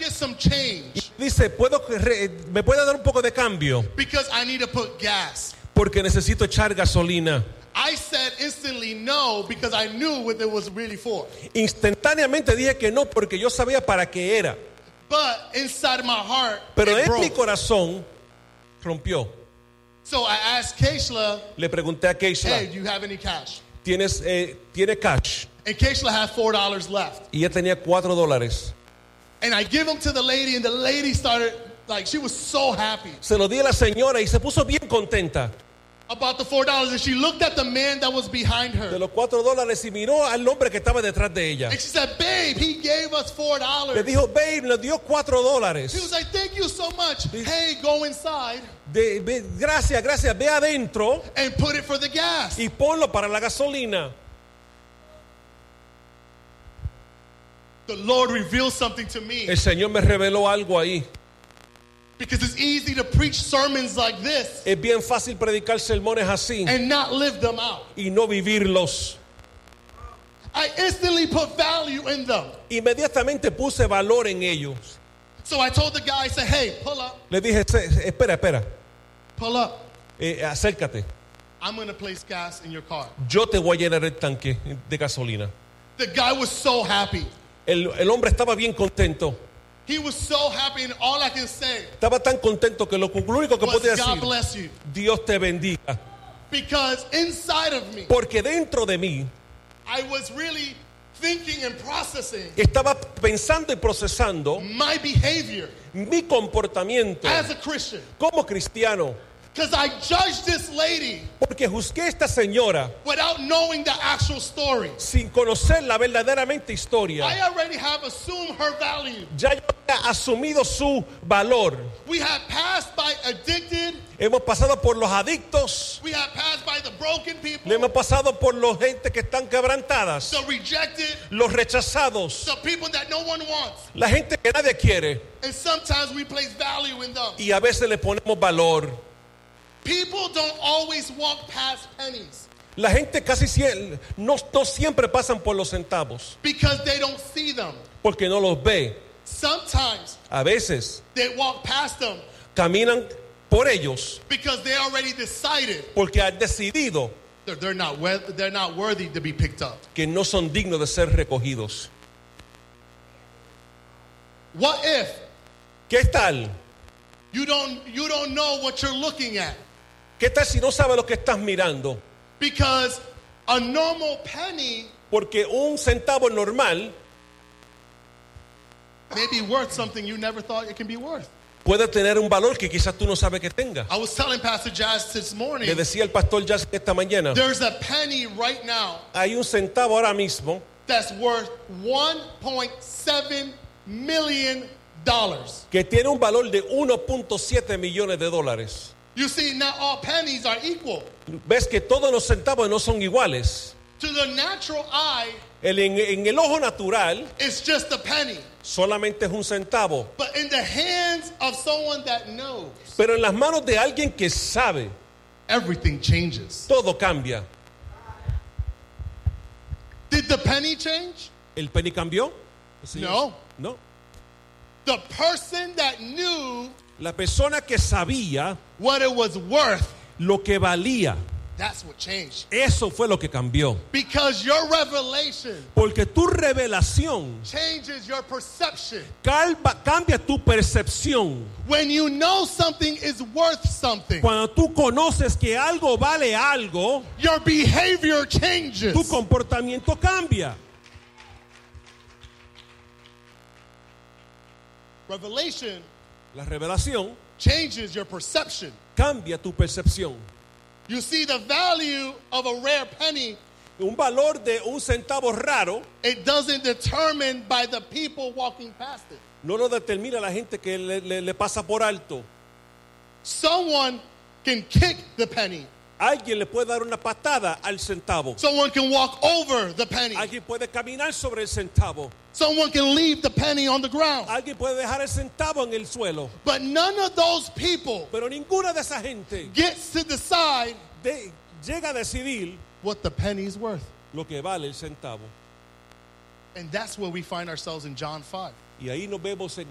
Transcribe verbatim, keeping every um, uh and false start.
get some change? Dice, ¿puedo, ¿me puede dar un poco de cambio? Because I need to put gas. Porque necesito echar gasolina. I said instantly no because I knew what it was really for. Instantáneamente dije que no porque yo sabía para qué era. But inside my heart, Pero it en broke. mi corazón rompió. So I asked Keishla, Le pregunté a Keishla, hey, do you have any cash? ¿tienes eh, tiene cash? And Keishla had four dollars left. Y ella tenía cuatro dólares. And I give them to the lady, and the lady started, like, she was so happy Se lo di a la señora y se puso bien contenta about the four dollars. And she looked at the man that was behind de her. los cuatro dólares y miró al hombre que estaba detrás de ella. And she said, babe, he gave us four Le dollars. dijo, babe, le dio cuatro He was dólares. like, thank you so much. Hey, go inside De, ve- gracias, gracias, ve adentro and put it for the gas. y ponlo para la gasolina. The Lord revealed something to me. El Señor me reveló algo ahí. Because it's easy to preach sermons like this Es bien fácil predicar sermones así and not live them out. y no vivirlos. I instantly put value in them. Inmediatamente puse valor en ellos. So I told the guy, I said, hey, pull up, Le dije, "Se- espera, espera, pull up. eh, acércate. I'm going to place gas in your car. Yo te voy a llenar el tanque de gasolina." The guy was so happy. El, el hombre estaba bien contento. He was so happy, and all I can say Estaba tan contento que lo, lo único que was, podía God decir, bless you. Dios te bendiga. Because inside of me, Porque dentro de mí I was really thinking and processing estaba pensando y procesando my behavior mi comportamiento as a Christian. como cristiano. Because I judged this lady Porque juzgué a esta señora without knowing the actual story. sin conocer la verdaderamente historia. I already have assumed her value. Ya yo había asumido su valor. We have passed by addicted. Hemos pasado por los adictos. We have passed by the broken people, Le hemos pasado por los gente que están quebrantadas. the rejected, Los rechazados. the people that no one wants. La gente que nadie quiere. And sometimes we place value in them. Y a veces le ponemos valor. People don't always walk past pennies La gente casi sie- no, no siempre pasan por los centavos. because they don't see them. Porque no los ve. Sometimes A veces they walk past them caminan por ellos. because they already decided Porque han decidido that they're not, wor- they're not worthy to be picked up. que no son dignos de ser recogidos. What if ¿Qué tal? you don't, you don't know what you're looking at? ¿Qué tal si no sabes lo que estás mirando? Because a normal penny Porque un centavo normal may be worth something you never thought it can be worth. puede tener un valor que quizás tú no sabes que tenga. I was telling Pastor Jazz this morning, Le decía el pastor Jazz esta mañana, there's a penny right now hay un centavo ahora mismo that's worth one point seven million dollars. que tiene un valor de uno punto siete millones de dólares. You see, not all pennies are equal. Ves que todos los centavos no son iguales. To the natural eye, El, en, en el ojo natural it's just a penny. solamente es un centavo. But in the hands of someone that knows, Pero en las manos de alguien que sabe, everything changes. todo cambia. Did the penny change? ¿El penny cambió? No. No. The person that knew La persona que sabía what it was worth, lo que valía, that's what changed. eso fue lo que cambió. Because your revelation Porque tu revelación changes your perception. calva- cambia tu percepción. When you know something is worth something, Cuando tú conoces que algo vale algo, your behavior changes. tu comportamiento cambia. Revelation La revelación changes your perception. cambia tu percepción. You see, the value of a rare penny, Un valor de un centavo raro it doesn't determine by the people walking past it. no lo determina la gente que le, le- le pasa por alto. Someone can kick the penny. Alguien le puede dar una patada al centavo. Someone can walk over the penny. Alguien puede caminar sobre el centavo. Someone can leave the penny on the ground. Alguien puede dejar el centavo en el suelo. But none of those people Pero ninguna de esa gente gets to decide de- llega a decidir what the penny is worth. lo que vale el centavo. And that's where we find ourselves in John five. Y ahí nos vemos en